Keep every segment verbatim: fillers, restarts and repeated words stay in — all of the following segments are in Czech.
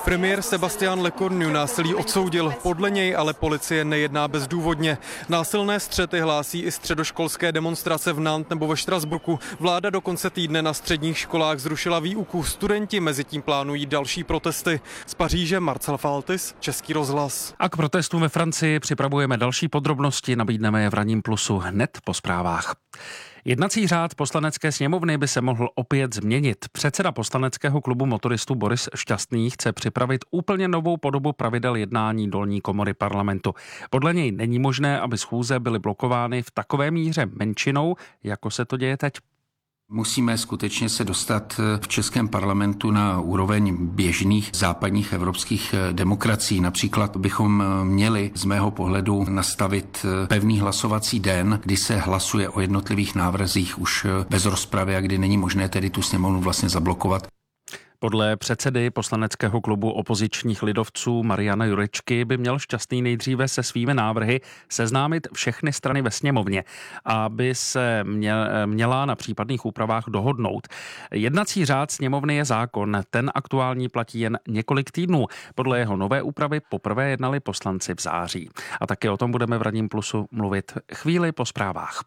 Premiér Sebastian Lecornu násilí odsoudil, podle něj ale policie nejedná bezdůvodně. Násilné střety hlásí i středoškolské demonstrace v Nantes nebo ve Štrasburku. Vláda do konce týdne na středních školách zrušila výuku. Studenti mezitím plánují další protesty. Z Paříže Marcel Faltis, Český rozhlas. A k protestům ve Francii připravujeme další podrobnosti, nabídneme je v ranním plusu hned po zprávách. Jednací řád Poslanecké sněmovny by se mohl opět změnit. Předseda poslaneckého klubu motoristů Boris Šťastný chce připravit úplně novou podobu pravidel jednání dolní komory parlamentu. Podle něj není možné, aby schůze byly blokovány v takové míře menšinou, jako se to děje teď. Musíme skutečně se dostat v českém parlamentu na úroveň běžných západních evropských demokracií. Například bychom měli z mého pohledu nastavit pevný hlasovací den, kdy se hlasuje o jednotlivých návrzích už bez rozpravy a kdy není možné tedy tu sněmovnu vlastně zablokovat. Podle předsedy poslaneckého klubu opozičních lidovců Mariana Jurečky by měl Šťastný nejdříve se svými návrhy seznámit všechny strany ve sněmovně, aby se měla na případných úpravách dohodnout. Jednací řád sněmovny je zákon, ten aktuální platí jen několik týdnů. Podle jeho nové úpravy poprvé jednali poslanci v září. A také o tom budeme v ranním plusu mluvit chvíli po zprávách.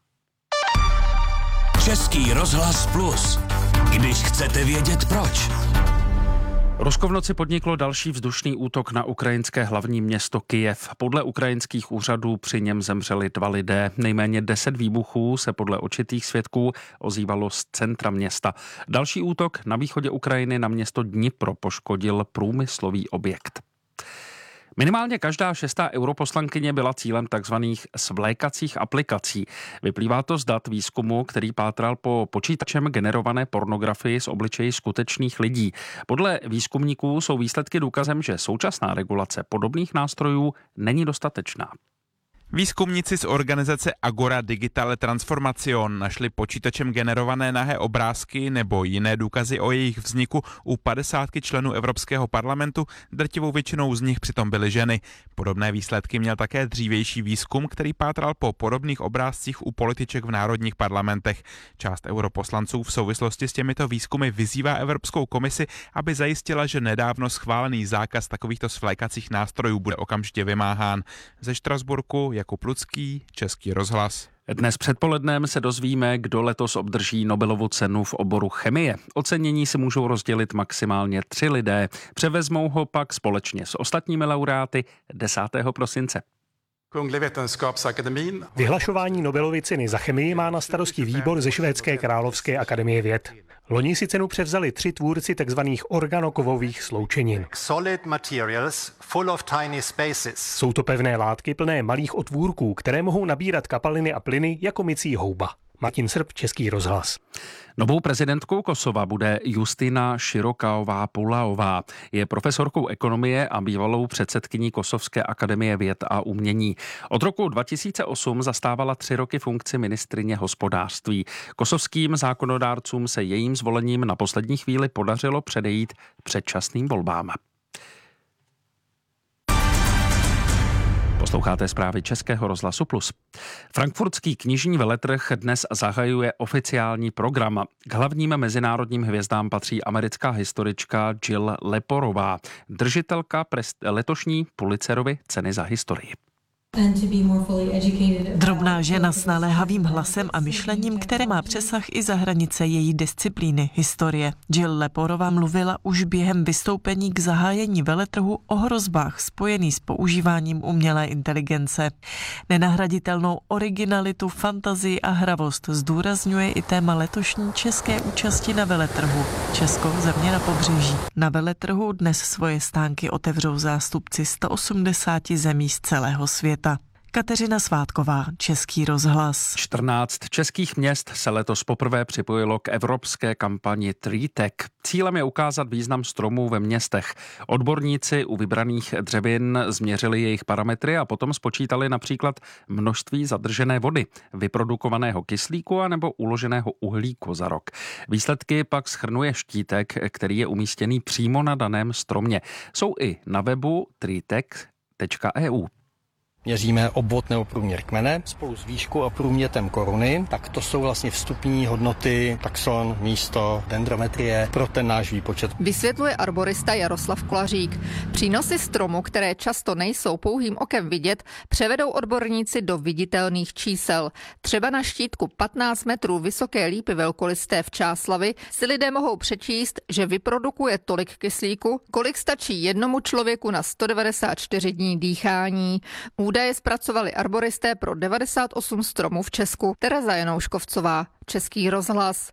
Český rozhlas Plus. Když chcete vědět proč. Rusko v noci podniklo další vzdušný útok na ukrajinské hlavní město Kyjev. Podle ukrajinských úřadů při něm zemřeli dva lidé. Nejméně deset výbuchů se podle očitých svědků ozývalo z centra města. Další útok na východě Ukrajiny na město Dnipro poškodil průmyslový objekt. Minimálně každá šestá europoslankyně byla cílem takzvaných svlékacích aplikací. Vyplývá to z dat výzkumu, který pátral po počítačem generované pornografii z obličejí skutečných lidí. Podle výzkumníků jsou výsledky důkazem, že současná regulace podobných nástrojů není dostatečná. Výzkumníci z organizace Agora Digital Transformation našli počítačem generované nahé obrázky nebo jiné důkazy o jejich vzniku u padesátky členů Evropského parlamentu, drtivou většinou z nich přitom byly ženy. Podobné výsledky měl také dřívější výzkum, který pátral po podobných obrázcích u političek v národních parlamentech. Část europoslanců v souvislosti s těmito výzkumy vyzývá Evropskou komisi, aby zajistila, že nedávno schválený zákaz takovýchto svlékacích nástrojů bude okamžitě vymáhán. Ze Štrasburku Jakub Lucký, Český rozhlas. Dnes předpolednem se dozvíme, kdo letos obdrží Nobelovu cenu v oboru chemie. Ocenění si můžou rozdělit maximálně tři lidé. Převezmou ho pak společně s ostatními laureáty desátého prosince. Vyhlašování Nobelovy ceny za chemii má na starosti výbor ze Švédské královské akademie věd. Loni si cenu převzali tři tvůrci tzv. Organokovových sloučenin. Jsou to pevné látky plné malých otvůrků, které mohou nabírat kapaliny a plyny jako mycí houba. Martin Srb, Český rozhlas. Novou prezidentkou Kosova bude Justina Širokaová-Pulaová. Je profesorkou ekonomie a bývalou předsedkyní Kosovské akademie věd a umění. Od roku dva tisíce osm zastávala tři roky funkci ministryně hospodářství. Kosovským zákonodárcům se jejím zvolením na poslední chvíli podařilo předejít předčasným volbám. Posloucháte zprávy Českého rozhlasu Plus. Frankfurtský knižní veletrh dnes zahajuje oficiální program. K hlavním mezinárodním hvězdám patří americká historička Jill Leporová, držitelka letošní Pulitzerovy ceny za historii. Drobná žena s naléhavým hlasem a myšlením, které má přesah i za hranice její disciplíny, historie. Jill Leporová mluvila už během vystoupení k zahájení veletrhu o hrozbách spojený s používáním umělé inteligence. Nenahraditelnou originalitu, fantazii a hravost zdůrazňuje i téma letošní české účasti na veletrhu. Česko, země na pobřeží. Na veletrhu dnes svoje stánky otevřou zástupci sto osmdesáti zemí z celého světa. Kateřina Svátková, Český rozhlas. čtrnáct českých měst se letos poprvé připojilo k evropské kampani TreeTech. Cílem je ukázat význam stromů ve městech. Odborníci u vybraných dřevin změřili jejich parametry a potom spočítali například množství zadržené vody, vyprodukovaného kyslíku a nebo uloženého uhlíku za rok. Výsledky pak shrnuje štítek, který je umístěný přímo na daném stromě. Jsou i na webu treetech tečka e u. Měříme obvod nebo průměr kmene spolu s výškou a průměrem koruny, tak to jsou vlastně vstupní hodnoty taxon, místo, dendrometrie pro ten náš výpočet. Vysvětluje arborista Jaroslav Kolařík. Přínosy stromu, které často nejsou pouhým okem vidět, převedou odborníci do viditelných čísel. Třeba na štítku patnáct metrů vysoké lípy velkolisté v Čáslavi si lidé mohou přečíst, že vyprodukuje tolik kyslíku, kolik stačí jednomu člověku na sto devadesát čtyři dní dýchání. Údaje zpracovali arboristé pro devadesát osm stromů v Česku. Tereza Janouškovcová, Český rozhlas.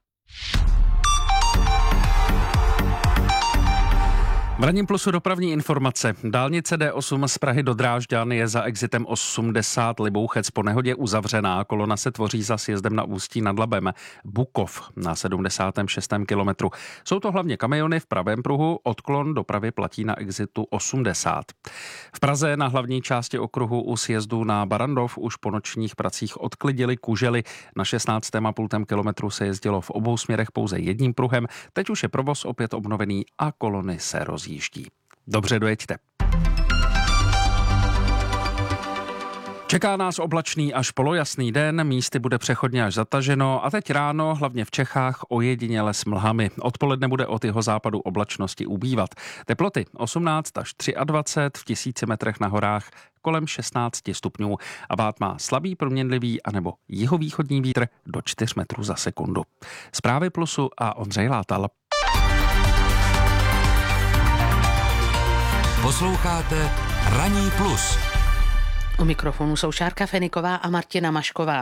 V Ranním plusu dopravní informace. Dálnice D osm z Prahy do Drážďan je za exitem osmdesát Libouchec po nehodě uzavřená. Kolona se tvoří za sjezdem na Ústí nad Labem. Bukov na sedmdesátém šestém kilometru. Jsou to hlavně kamiony v pravém pruhu, odklon dopravy platí na exitu osmdesát. V Praze na hlavní části okruhu u sjezdu na Barandov už po nočních pracích odklidili kužely. Na šestnáctém a půl kilometru se jezdilo v obou směrech pouze jedním pruhem. Teď už je provoz opět obnovený a kolony se rozjíždí. Dobře, dojeďte. Čeká nás oblačný až polojasný den, místy bude přechodně až zataženo a teď ráno, hlavně v Čechách, ojediněle s mlhami. Odpoledne bude od jeho západu oblačnosti ubývat. Teploty osmnáct až dvacet tři v tisíci metrech na horách kolem šestnáct stupňů a bát má slabý, proměnlivý anebo jihovýchodní vítr do čtyř metrů za sekundu. Zprávy Plusu a Ondřej Látal. Posloucháte Ranní plus. U mikrofonu jsou Šárka Feniková a Martina Mašková.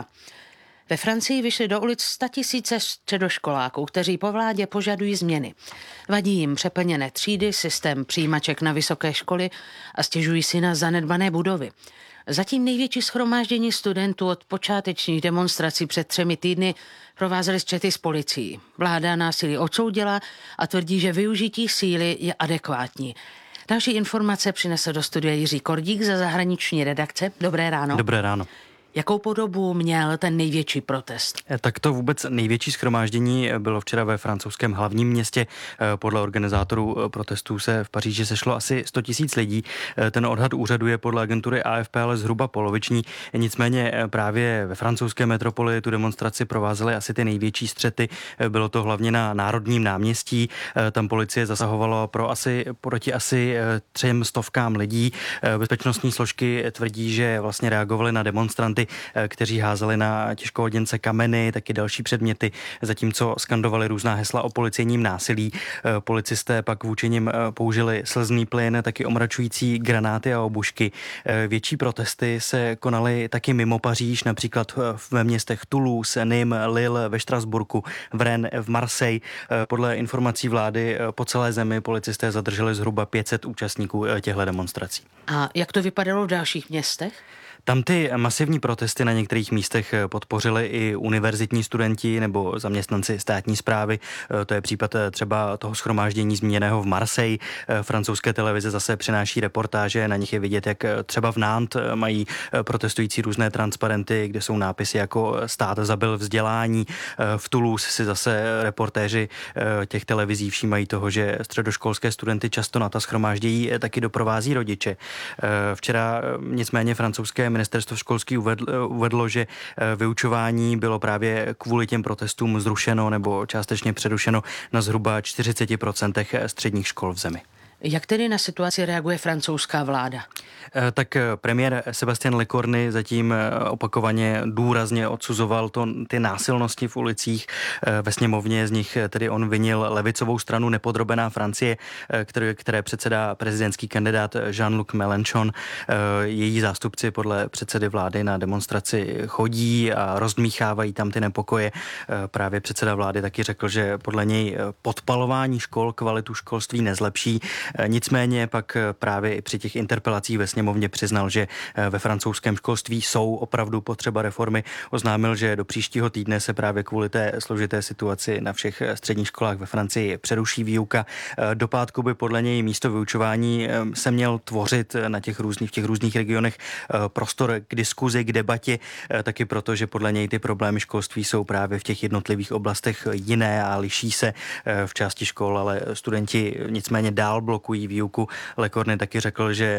Ve Francii vyšly do ulic statisíce středoškoláků, kteří po vládě požadují změny. Vadí jim přeplněné třídy, systém přijímaček na vysoké školy a stěžují si na zanedbané budovy. Zatím největší shromáždění studentů od počátečních demonstrací před třemi týdny provázely střety s policií. Vláda násilí odsoudila a tvrdí, že využití síly je adekvátní. Další informace přinesl do studia Jiří Kordík ze zahraniční redakce. Dobré ráno. Dobré ráno. Jakou podobu měl ten největší protest? Tak to vůbec největší shromáždění bylo včera ve francouzském hlavním městě. Podle organizátorů protestů se v Paříži sešlo asi sto tisíc lidí. Ten odhad úřadu je podle agentury A F P ale zhruba poloviční. Nicméně právě ve francouzské metropoli tu demonstraci provázely asi ty největší střety. Bylo to hlavně na Národním náměstí. Tam policie zasahovala pro asi, proti asi třem stovkám lidí. Bezpečnostní složky tvrdí, že vlastně reagovali na demonstranty, kteří házeli na těžkohoděnce kameny, taky další předměty, zatímco skandovali různá hesla o policejním násilí. Policisté pak vůči nim použili slzný plyn, taky omračující granáty a obušky. Větší protesty se konaly taky mimo Paříž, například ve městech Toulouse, Nîmes, Lille, ve Štrasburku, v Rennes, v Marseille. Podle informací vlády po celé zemi policisté zadrželi zhruba pět set účastníků těchto demonstrací. A jak to vypadalo v dalších městech? Tam ty masivní protesty na některých místech podpořili i univerzitní studenti nebo zaměstnanci státní správy. To je případ třeba toho shromáždění zmíněného v Marseille. Francouzské televize zase přináší reportáže, na nich je vidět, jak třeba v Nantes mají protestující různé transparenty, kde jsou nápisy jako stát zabil vzdělání. V Toulouse si zase reportéři těch televizí všímají toho, že středoškolské studenty často na ta shromáždění taky doprovází rodiče. Včera nicméně francouzské ministerstvo školství uvedlo, uvedlo, že vyučování bylo právě kvůli těm protestům zrušeno nebo částečně přerušeno na zhruba čtyřicet procent středních škol v zemi. Jak tedy na situaci reaguje francouzská vláda? Tak premiér Sébastien Lecornu zatím opakovaně důrazně odsuzoval to, ty násilnosti v ulicích. Ve sněmovně z nich tedy on vinil levicovou stranu Nepodrobená Francie, které, které předsedá prezidentský kandidát Jean-Luc Mélenchon. Její zástupci podle předsedy vlády na demonstraci chodí a rozdmíchávají tam ty nepokoje. Právě předseda vlády taky řekl, že podle něj podpalování škol kvalitu školství nezlepší. Nicméně pak právě i při těch interpelacích ve sněmovně přiznal, že ve francouzském školství jsou opravdu potřeba reformy. Oznámil, že do příštího týdne se právě kvůli té složité situaci na všech středních školách ve Francii přeruší výuka. Do pátku by podle něj místo vyučování se měl tvořit na těch různých, v těch různých regionech prostor k diskuzi, k debatě, taky proto, že podle něj ty problémy školství jsou právě v těch jednotlivých oblastech jiné a liší se v části škol, ale studenti nicméně dál blokují výuku. Lecornu taky řekl, že ministři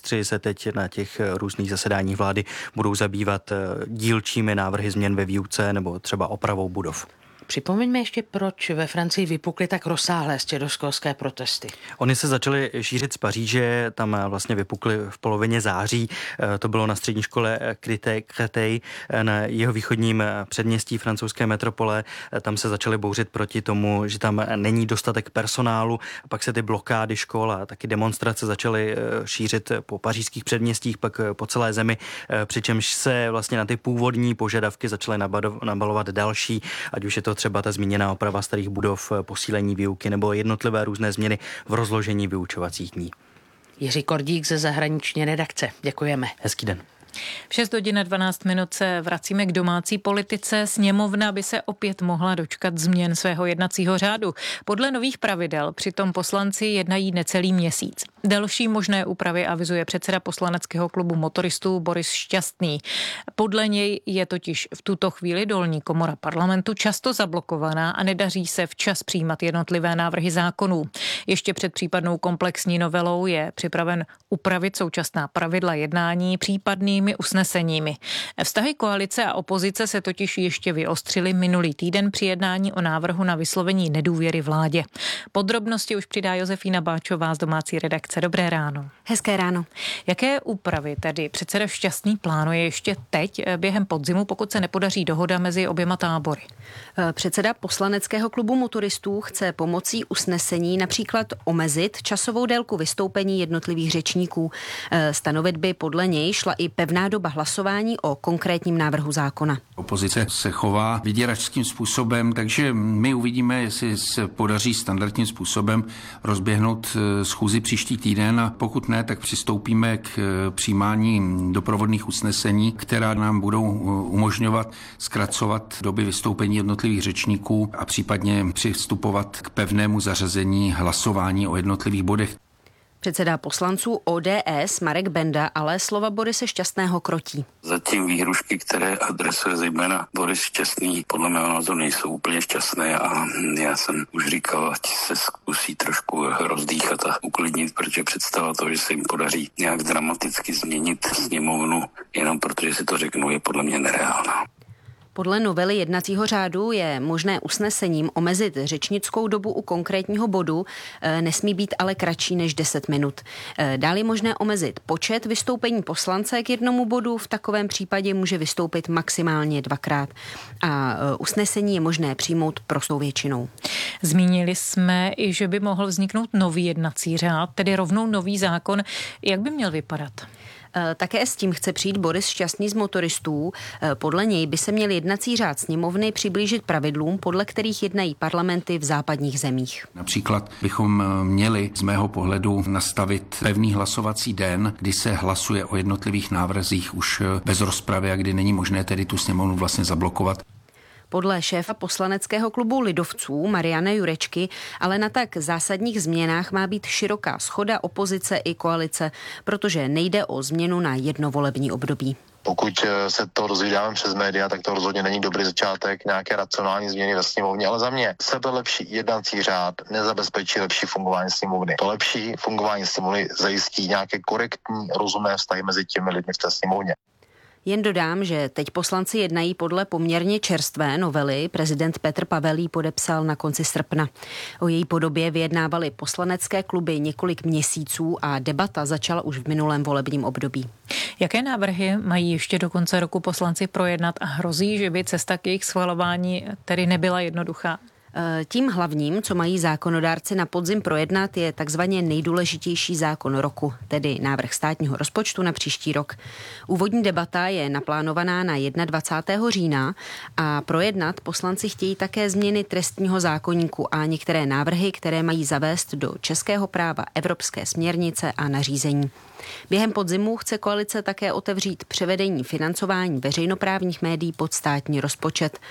Ministři se teď na těch různých zasedáních vlády budou zabývat dílčími návrhy změn ve výuce nebo třeba opravou budov. Připomeňme ještě, proč ve Francii vypukly tak rozsáhlé středoškolské protesty. Oni se začali šířit z Paříže, tam vlastně vypukly v polovině září. To bylo na střední škole Créteil na jeho východním předměstí francouzské metropole. Tam se začali bouřit proti tomu, že tam není dostatek personálu. Pak se ty blokády škol a taky demonstrace začaly šířit po pařížských předměstích, pak po celé zemi, přičemž se vlastně na ty původní požadavky začaly nabalovat další, ať už je to třeba ta zmíněná oprava starých budov, posílení výuky nebo jednotlivé různé změny v rozložení vyučovacích dní. Jiří Kordík ze zahraniční redakce. Děkujeme. Hezký den. V šest hodin a dvanáct minut se vracíme k domácí politice. Sněmovna by se opět mohla dočkat změn svého jednacího řádu. Podle nových pravidel přitom poslanci jednají necelý měsíc. Další možné úpravy avizuje předseda poslaneckého klubu motoristů Boris Šťastný. Podle něj je totiž v tuto chvíli dolní komora parlamentu často zablokovaná a nedaří se včas přijímat jednotlivé návrhy zákonů. Ještě před případnou komplexní novelou je připraven upravit současná pravidla jednání případnými usneseními. Vztahy koalice a opozice se totiž ještě vyostřily minulý týden při jednání o návrhu na vyslovení nedůvěry vládě. Podrobnosti už přidá Josefína Báčová z domácí redakce. Dobré ráno. Hezké ráno. Jaké úpravy tedy předseda Šťastný plánuje ještě teď během podzimu, pokud se nepodaří dohoda mezi oběma tábory? Předseda poslaneckého klubu motoristů chce pomocí usnesení například omezit časovou délku vystoupení jednotlivých řečníků. Stanovit by podle něj šla i pevná doba hlasování o konkrétním návrhu zákona. Opozice se chová vyděračským způsobem, takže my uvidíme, jestli se podaří standardním způsobem rozběhnout schůzi příští týden a pokud ne, tak přistoupíme k přijímání doprovodných usnesení, která nám budou umožňovat zkracovat doby vystoupení jednotlivých řečníků a případně přistupovat k pevnému zařazení hlasování o jednotlivých bodech. Předseda poslanců O D S Marek Benda ale slova Borise Šťastného krotí. Zatím výhrušky, které adresuje zejména Boris Šťastný, podle mého názoru nejsou úplně šťastné a já jsem už říkal, ať se zkusí trošku rozdýchat a uklidnit, protože představa toho, že se jim podaří nějak dramaticky změnit sněmovnu, jenom protože si to řeknou, je podle mě nereálná. Podle novely jednacího řádu je možné usnesením omezit řečnickou dobu u konkrétního bodu, nesmí být ale kratší než deset minut. Dále je možné omezit počet vystoupení poslance k jednomu bodu, v takovém případě může vystoupit maximálně dvakrát. A usnesení je možné přijmout prostou většinou. Zmínili jsme i, že by mohl vzniknout nový jednací řád, tedy rovnou nový zákon. Jak by měl vypadat? Také s tím chce přijít Boris Šťastný z motoristů. Podle něj by se měl jednací řád sněmovny přiblížit pravidlům, podle kterých jednají parlamenty v západních zemích. Například bychom měli z mého pohledu nastavit pevný hlasovací den, kdy se hlasuje o jednotlivých návrzích už bez rozpravy a kdy není možné tedy tu sněmovnu vlastně zablokovat. Podle šéfa poslaneckého klubu lidovců Mariana Jurečky ale na tak zásadních změnách má být široká shoda opozice i koalice, protože nejde o změnu na jedno volební období. Pokud se to dozvídáme přes média, tak to rozhodně není dobrý začátek nějaké racionální změny ve sněmovně, ale za mě sebelepší jednací řád nezabezpečí lepší fungování sněmovny. To lepší fungování sněmovny zajistí nějaké korektní, rozumné vztahy mezi těmi lidmi v té sněmovně. Jen dodám, že teď poslanci jednají podle poměrně čerstvé novely. Prezident Petr Pavel ji podepsal na konci srpna. O její podobě vyjednávali poslanecké kluby několik měsíců a debata začala už v minulém volebním období. Jaké návrhy mají ještě do konce roku poslanci projednat a hrozí, že by cesta k jejich schvalování tedy nebyla jednoduchá? Tím hlavním, co mají zákonodárci na podzim projednat, je takzvaně nejdůležitější zákon roku, tedy návrh státního rozpočtu na příští rok. Úvodní debata je naplánovaná na dvacátého prvního října a projednat poslanci chtějí také změny trestního zákoníku a některé návrhy, které mají zavést do českého práva evropské směrnice a nařízení. Během podzimu chce koalice také otevřít převedení financování veřejnoprávních médií pod státní rozpočet.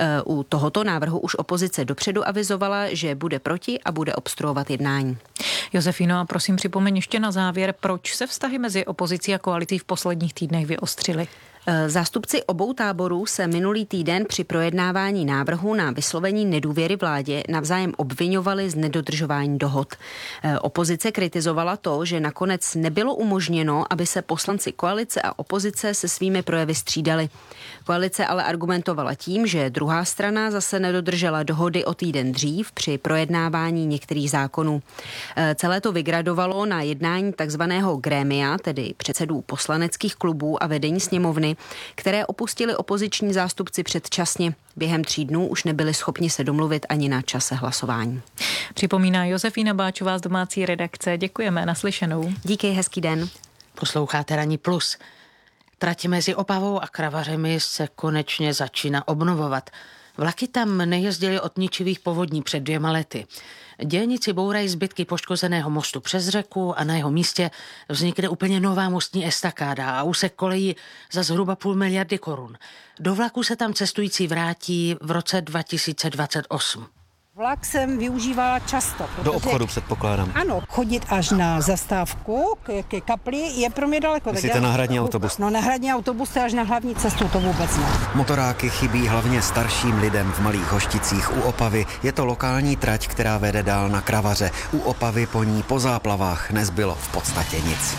U tohoto návrhu už opozice dopředu avizovala, že bude proti a bude obstruovat jednání. Josefino, a prosím připomeň ještě na závěr, proč se vztahy mezi opozicí a koalicí v posledních týdnech vyostřily? Zástupci obou táborů se minulý týden při projednávání návrhu na vyslovení nedůvěry vládě navzájem obviňovali z nedodržování dohod. Opozice kritizovala to, že nakonec nebylo umožněno, aby se poslanci koalice a opozice se svými projevy střídali. Koalice ale argumentovala tím, že druhá strana zase nedodržela dohody o týden dřív při projednávání některých zákonů. Celé to vygradovalo na jednání takzvaného grémia, tedy předsedů poslaneckých klubů a vedení sněmovny, které opustili opoziční zástupci předčasně. Během tří dnů už nebyli schopni se domluvit ani na čase hlasování. Připomíná Josefína Báčová z domácí redakce. Děkujeme, naslyšenou. Díky, hezký den. Posloucháte Ranní plus. Trať mezi Opavou a Kravařemi se konečně začíná obnovovat. Vlaky tam nejezdily od ničivých povodní před dvěma lety. Dělníci bourají zbytky poškozeného mostu přes řeku a na jeho místě vznikne úplně nová mostní estakáda a úsek kolejí za zhruba půl miliardy korun. Do vlaku se tam cestující vrátí v roce dva tisíce dvacet osm. Vlak jsem využívala často. Do obchodu předpokládám. Ano, chodit až na zastávku ke, ke kapli je pro mě daleko. Myslíte na hradní autobus? No na hradní autobus až na hlavní cestu, to vůbec ne. Motoráky chybí hlavně starším lidem v Malých Hošticích u Opavy. Je to lokální trať, která vede dál na Kravaře. U Opavy po ní po záplavách nezbylo v podstatě nic.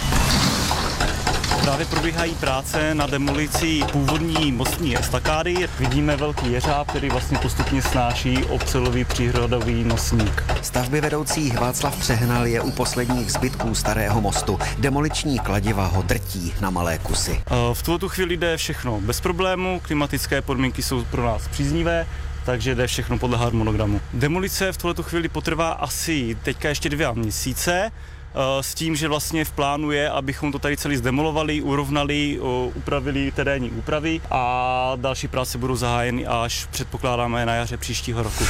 Právě probíhají práce na demolici původní mostní estakády. Vidíme velký jeřáb, který vlastně postupně snáší ocelový příhradový nosník. Stavby vedoucí Václav Přehnal je u posledních zbytků starého mostu. Demoliční kladiva ho drtí na malé kusy. V tuto chvíli jde všechno bez problému, klimatické podmínky jsou pro nás příznivé, takže jde všechno podle harmonogramu. Demolice v tuto chvíli potrvá asi teďka ještě dvě měsíce, s tím, že vlastně v plánu je, abychom to tady celý zdemolovali, urovnali, upravili terénní úpravy a další práce budou zahájeny až předpokládáme na jaře příštího roku.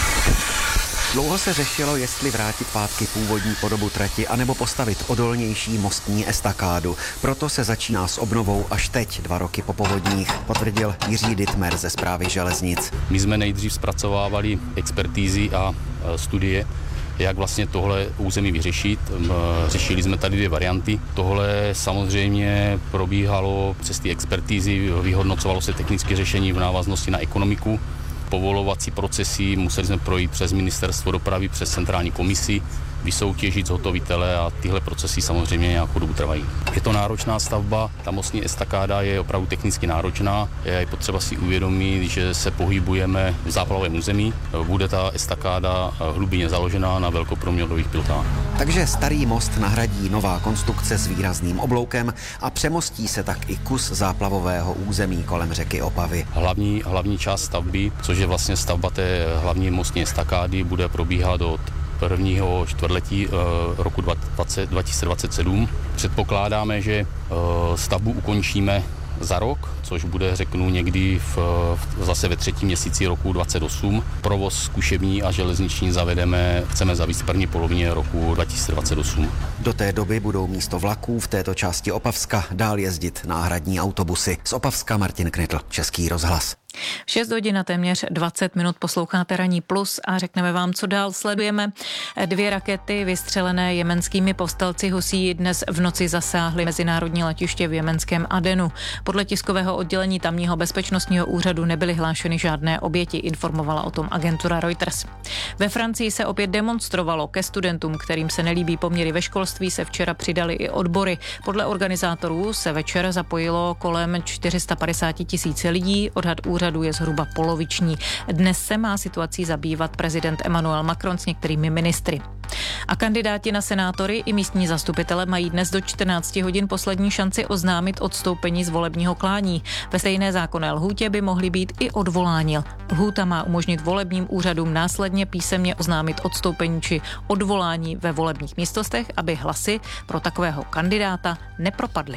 Dlouho se řešilo, jestli vrátit zpátky původní podobu trati anebo postavit odolnější mostní estakádu. Proto se začíná s obnovou až teď, dva roky po povodních, potvrdil Jiří Dittmer ze Správy železnic. My jsme nejdřív zpracovávali expertízy a studie, jak vlastně tohle území vyřešit. Řešili jsme tady dvě varianty. Tohle samozřejmě probíhalo přes ty expertízy, vyhodnocovalo se technické řešení v návaznosti na ekonomiku. Povolovací procesy museli jsme projít přes ministerstvo dopravy, přes centrální komisi, vysoutěžit zhotovitele a tyhle procesy samozřejmě nějakou dobu trvají. Je to náročná stavba, ta mostní estakáda je opravdu technicky náročná. Je potřeba si uvědomit, že se pohybujeme v záplavovém území. Bude ta estakáda hlubinně založená na velkoproměrových pilotách. Takže starý most nahradí nová konstrukce s výrazným obloukem a přemostí se tak i kus záplavového území kolem řeky Opavy. Hlavní, hlavní část stavby, což je vlastně stavba té hlavní mostní estakády, bude probíhat od prvního čtvrtletí roku dva tisíce dvacet sedm. Předpokládáme, že stavbu ukončíme za rok, což bude, řeknu, někdy v, v, zase ve třetím měsíci roku dvacet osm. Provoz zkušební a železniční zavedeme, chceme zavést v první polovině roku dva tisíce dvacet osm. Do té doby budou místo vlaků v této části Opavska dál jezdit náhradní autobusy. Z Opavska Martin Knitl, Český rozhlas. šest hodin a téměř dvacet minut posloucháte Ranní plus a řekneme vám, co dál sledujeme. Dvě rakety vystřelené jemenskými povstalci Husí dnes v noci zasáhly mezinárodní letiště v jemenském Adenu. Podle tiskového oddělení tamního bezpečnostního úřadu nebyly hlášeny žádné oběti, informovala o tom agentura Reuters. Ve Francii se opět demonstrovalo. Ke studentům, kterým se nelíbí poměry ve školství, se včera přidali i odbory. Podle organizátorů se večer zapojilo kolem čtyři sta padesát tisíc lidí, odhad úřadu je zhruba poloviční. Dnes se má situací zabývat prezident Emmanuel Macron s některými ministry. A kandidáti na senátory i místní zastupitele mají dnes do čtrnácti hodin poslední šanci oznámit odstoupení z volebního klání. Ve stejné zákonné lhůtě by mohli být i odvoláni. Lhůta má umožnit volebním úřadům následně písemně oznámit odstoupení či odvolání ve volebních místnostech, aby hlasy pro takového kandidáta nepropadly.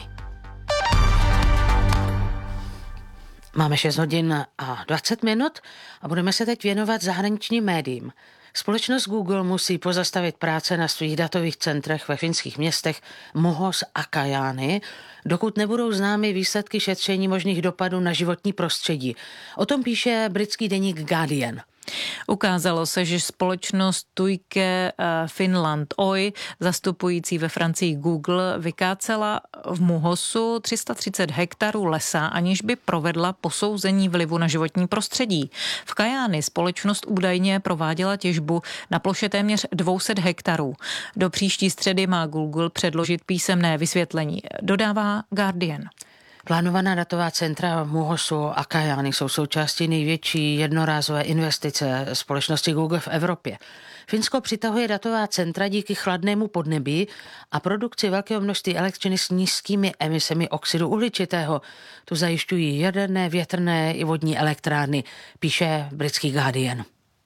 Máme šest hodin a dvacet minut a budeme se teď věnovat zahraničním médiím. Společnost Google musí pozastavit práce na svých datových centrech ve finských městech Muhos a Kajaani, dokud nebudou známy výsledky šetření možných dopadů na životní prostředí. O tom píše britský deník Guardian. Ukázalo se, že společnost Tujke Finland Oy, zastupující ve Francii Google, vykácela v Muhosu tři sta třicet hektarů lesa, aniž by provedla posouzení vlivu na životní prostředí. V Kajány společnost údajně prováděla těžbu na ploše téměř dvě stě hektarů. Do příští středy má Google předložit písemné vysvětlení, dodává Guardian. Plánovaná datová centra Muhosu a Kajány jsou součástí největší jednorázové investice společnosti Google v Evropě. Finsko přitahuje datová centra díky chladnému podnebí a produkci velkého množství elektřiny s nízkými emisemi oxidu uhličitého. Tu zajišťují jaderné, větrné i vodní elektrárny, píše britský Guardian.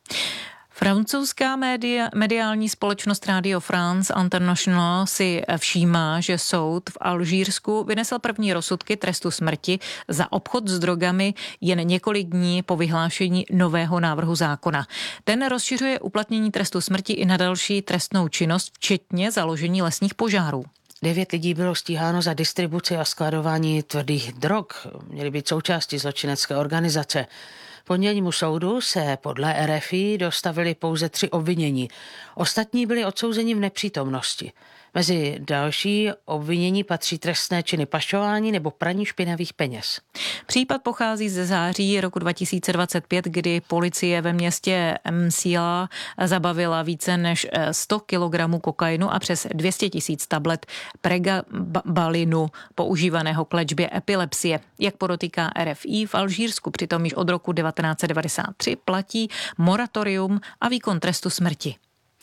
Francouzská média, mediální společnost Radio France International si všímá, že soud v Alžírsku vynesl první rozsudky trestu smrti za obchod s drogami jen několik dní po vyhlášení nového návrhu zákona. Ten rozšiřuje uplatnění trestu smrti i na další trestnou činnost, včetně založení lesních požárů. Devět lidí bylo stíháno za distribuci a skladování tvrdých drog. Měly být součástí zločinecké organizace. Pondělnímu soudu se podle R F I dostavili pouze tři obvinění. Ostatní byli odsouzeni v nepřítomnosti. Mezi další obvinění patří trestné činy pašování nebo praní špinavých peněz. Případ pochází ze září roku dva tisíce dvacet pět, kdy policie ve městě Msila zabavila více než sto kilogramů kokainu a přes dvě stě tisíc tablet pregabalinu používaného k léčbě epilepsie. Jak podotýká R F I, v Alžírsku přitom již od roku devatenáct set devadesát tři platí moratorium a výkon trestu smrti.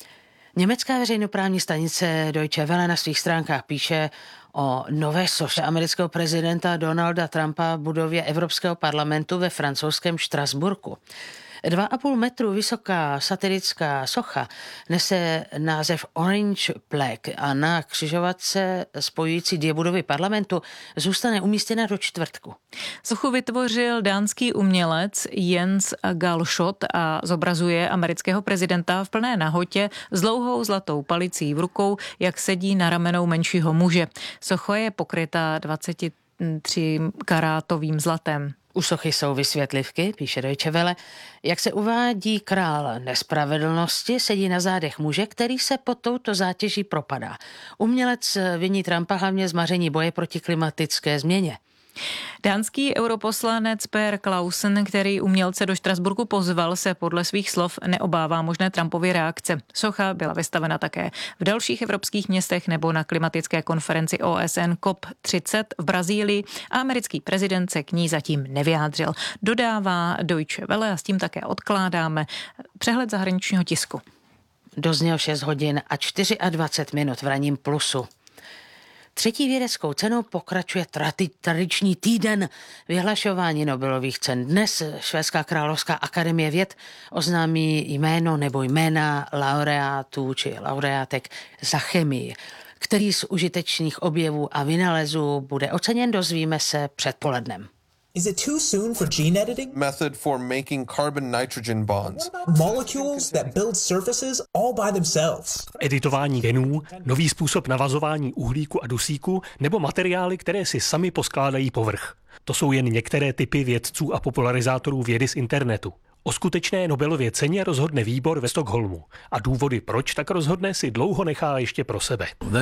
Německá veřejnoprávní stanice Deutsche Welle na svých stránkách píše o nové soše amerického prezidenta Donalda Trumpa v budově Evropského parlamentu ve francouzském Štrasburku. Dva a půl metru vysoká satirická socha nese název Orange Plaque a na křižovatce spojující dvě budovy parlamentu zůstane umístěna do čtvrtku. Sochu vytvořil dánský umělec Jens Galschot a zobrazuje amerického prezidenta v plné nahotě s dlouhou zlatou palicí v rukou, jak sedí na ramenou menšího muže. Socha je pokrytá dvacet tři karátovým zlatem. U sochy jsou vysvětlivky, píše Deutsche Welle. Jak se uvádí, král nespravedlnosti sedí na zádech muže, který se pod touto zátěží propadá. Umělec viní Trumpa hlavně z maření boje proti klimatické změně. Dánský europoslanec Per Clausen, který umělce do Štrasburku pozval, se podle svých slov neobává možné Trumpovy reakce. Socha byla vystavena také v dalších evropských městech nebo na klimatické konferenci O S N C O P třicet v Brazílii a americký prezident se k ní zatím nevyjádřil. Dodává Deutsche Welle a s tím také odkládáme přehled zahraničního tisku. Dozněl šest hodin a dvacet čtyři minut v ranním Plusu. Třetí vědeckou cenou pokračuje tradiční týden vyhlašování Nobelových cen. Dnes Švédská královská akademie věd oznámí jméno nebo jména laureátů či laureátek za chemii. Který z užitečných objevů a vynalezů bude oceněn, dozvíme se předpolednem. Is it too soon for gene editing? Method for making carbon-nitrogen bonds. Molecules that build surfaces all by themselves. Editování genů, nový způsob navazování uhlíku a dusíku nebo materiály, které si sami poskládají povrch. To jsou jen některé typy vědců a popularizátorů vědy z internetu. O skutečné Nobelově ceně rozhodne výbor ve Stockholmu a důvody, proč tak rozhodne, si dlouho nechá ještě pro sebe.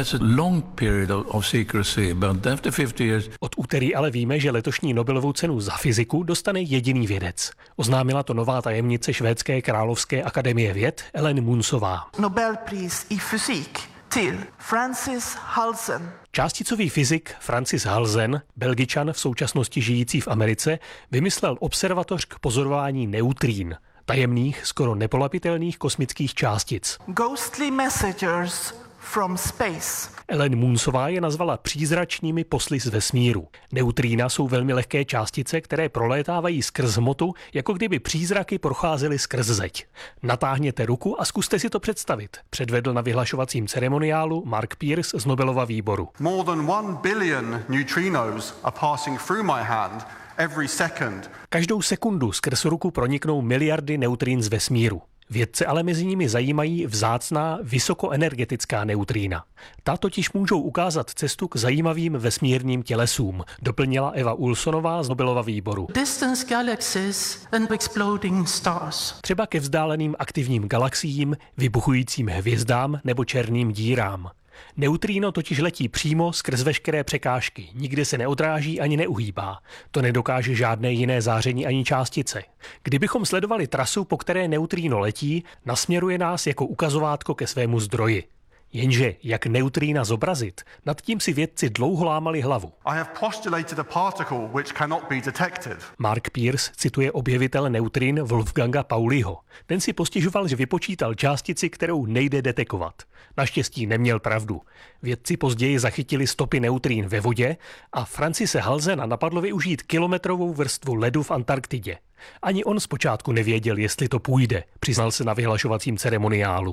Od úterý ale víme, že letošní Nobelovu cenu za fyziku dostane jediný vědec. Oznámila to nová tajemnice Švédské královské akademie věd Ellen Munsová. Nobelpris i fyzik till Francis Halsen. Částicový fyzik Francis Halsen, Belgičan v současnosti žijící v Americe, vymyslel observatoř k pozorování neutrín, tajemných, skoro nepolapitelných kosmických částic. Ghostly messengers from space. Ellen Munsová je nazvala přízračnými posly z vesmíru. Neutrína jsou velmi lehké částice, které prolétávají skrz hmotu, jako kdyby přízraky procházely skrz zeď. Natáhněte ruku a zkuste si to představit, předvedl na vyhlašovacím ceremoniálu Mark Pierce z Nobelova výboru. More than one billion neutrinos are passing through my hand every second. Každou sekundu skrz ruku proniknou miliardy neutrín z vesmíru. Vědce ale mezi nimi zajímají vzácná vysokoenergetická neutrína. Ta totiž můžou ukázat cestu k zajímavým vesmírným tělesům, doplnila Eva Ulsonová z Nobelova výboru. Distance galaxies and exploding stars. Třeba ke vzdáleným aktivním galaxiím, vybuchujícím hvězdám nebo černým dírám. Neutríno totiž letí přímo skrz veškeré překážky, nikdy se neodráží ani neuhýbá. To nedokáže žádné jiné záření ani částice. Kdybychom sledovali trasu, po které neutríno letí, nasměruje nás jako ukazovátko ke svému zdroji. Jenže jak neutrína zobrazit, nad tím si vědci dlouho lámali hlavu. I have postulated a particle which cannot be detected. Mark Pierce cituje objevitele neutrín Wolfganga Pauliho. Ten si postěžoval, že vypočítal částici, kterou nejde detekovat. Naštěstí neměl pravdu. Vědci později zachytili stopy neutrín ve vodě a Francise Halsena napadlo využít kilometrovou vrstvu ledu v Antarktidě. Ani on zpočátku nevěděl, jestli to půjde, přiznal se na vyhlašovacím ceremoniálu.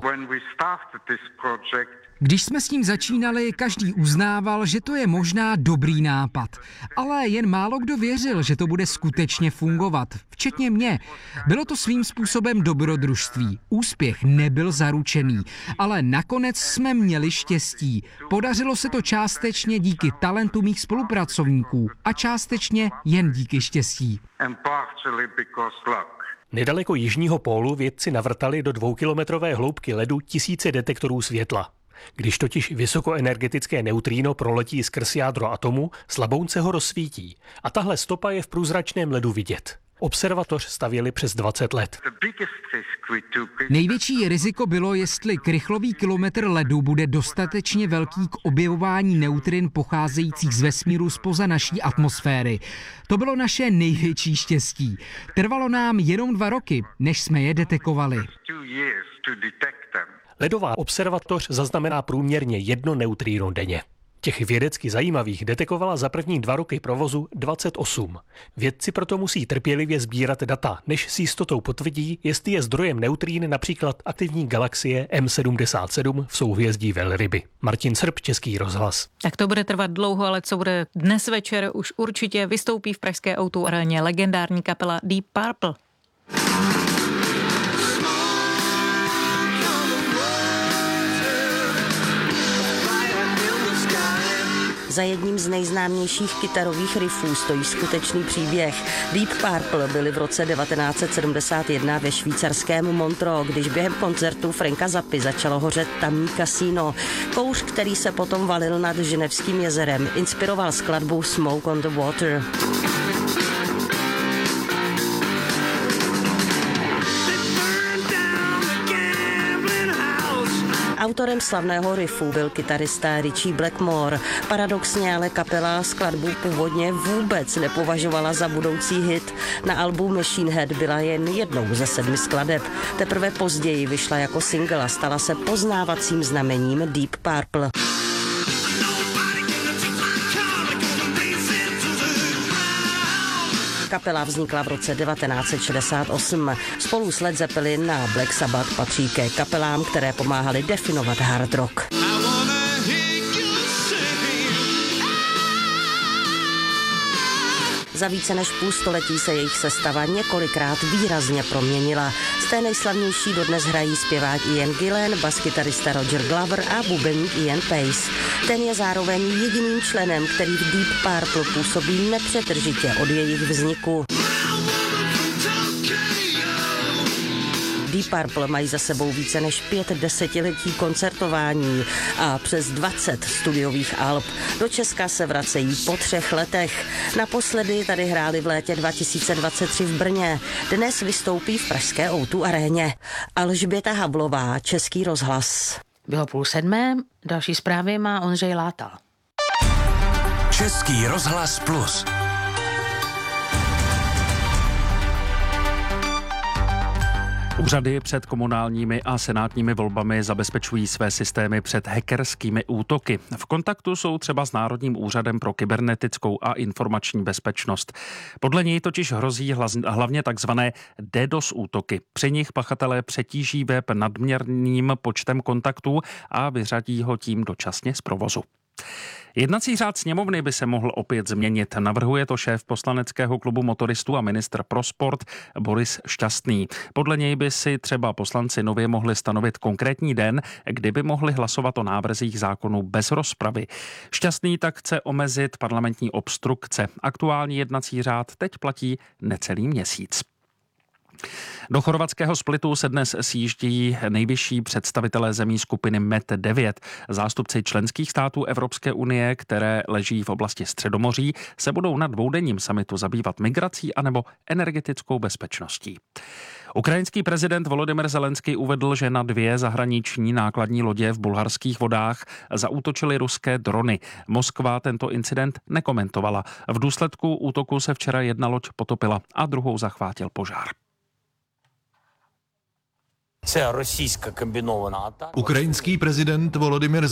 Když jsme s tím začínali, každý uznával, že to je možná dobrý nápad. Ale jen málo kdo věřil, že to bude skutečně fungovat, včetně mě. Bylo to svým způsobem dobrodružství. Úspěch nebyl zaručený, ale nakonec jsme měli štěstí. Podařilo se to částečně díky talentu mých spolupracovníků a částečně jen díky štěstí. Nedaleko jižního pólu vědci navrtali do dvoukilometrové hloubky ledu tisíce detektorů světla. Když totiž vysokoenergetické neutríno proletí skrz jádro atomu, slabounce ho rozsvítí a tahle stopa je v průzračném ledu vidět. Observatoř stavěli přes dvacet let. Největší riziko bylo, jestli krychlový kilometr ledu bude dostatečně velký k objevování neutrin pocházejících z vesmíru zpoza naší atmosféry. To bylo naše největší štěstí. Trvalo nám jenom dva roky, než jsme je detekovali. Ledová observatoř zaznamená průměrně jedno neutríno denně. Těch vědecky zajímavých detekovala za první dva roky provozu dvacet osm. Vědci proto musí trpělivě sbírat data, než s jistotou potvrdí, jestli je zdrojem neutrín například aktivní galaxie M sedmdesát sedm v souhvězdí Velryby. Martin Srb, Český rozhlas. Tak to bude trvat dlouho, ale co bude dnes večer, už určitě vystoupí v pražské ó dvě aréně legendární kapela Deep Purple. Za jedním z nejznámějších kytarových riffů stojí skutečný příběh. Deep Purple byli v roce devatenáct set sedmdesát jedna ve švýcarském Montreux, když během koncertu Franka Zappy začalo hořet tamní kasíno. Kouř, který se potom valil nad Ženevským jezerem, inspiroval skladbu Smoke on the Water. Autorem slavného riffu byl kytarista Richie Blackmore. Paradoxně ale kapela skladbu původně vůbec nepovažovala za budoucí hit. Na albu Machine Head byla jen jednou ze sedmi skladeb. Teprve později vyšla jako single a stala se poznávacím znamením Deep Purple. Kapela vznikla v roce devatenáct set šedesát osm. Spolu s Led Zeppelin a Black Sabbath patří ke kapelám, které pomáhaly definovat hard rock. Za více než půl století se jejich sestava několikrát výrazně proměnila. Z té nejslavnější dodnes hrají zpěvák Ian Gillan, baskytarista Roger Glover a bubeník Ian Pace. Ten je zároveň jediným členem, který v Deep Purple působí nepřetržitě od jejich vzniku. Deep Purple mají za sebou více než pět desetiletí koncertování a přes dvacet studiových alb. Do Česka se vracejí po třech letech. Naposledy tady hráli v létě dva tisíce dvacet tři v Brně. Dnes vystoupí v pražské ó dvě aréně. Alžběta Hablová, Český rozhlas. Bylo půl sedmé, další zprávy má Ondřej Látal. Český rozhlas plus. Úřady před komunálními a senátními volbami zabezpečují své systémy před hackerskými útoky. V kontaktu jsou třeba s Národním úřadem pro kybernetickou a informační bezpečnost. Podle něj totiž hrozí hlavně takzvané DDoS útoky. Při nich pachatelé přetíží web nadměrným počtem kontaktů a vyřadí ho tím dočasně z provozu. Jednací řád sněmovny by se mohl opět změnit. Navrhuje to šéf poslaneckého klubu motoristů a ministr pro sport Boris Šťastný. Podle něj by si třeba poslanci nově mohli stanovit konkrétní den, kdy by mohli hlasovat o návrzích zákonů bez rozpravy. Šťastný tak chce omezit parlamentní obstrukce. Aktuální jednací řád teď platí necelý měsíc. Do chorvatského Splitu se dnes sjíždí nejvyšší představitelé zemí skupiny M E T devět. Zástupci členských států Evropské unie, které leží v oblasti Středomoří, se budou na dvoudenním summitu zabývat migrací anebo energetickou bezpečností. Ukrajinský prezident Volodymyr Zelenský uvedl, že na dvě zahraniční nákladní lodě v bulharských vodách zaútočily ruské drony. Moskva tento incident nekomentovala. V důsledku útoku se včera jedna loď potopila a druhou zachvátil požár. Ukrajinský prezident Volodymyr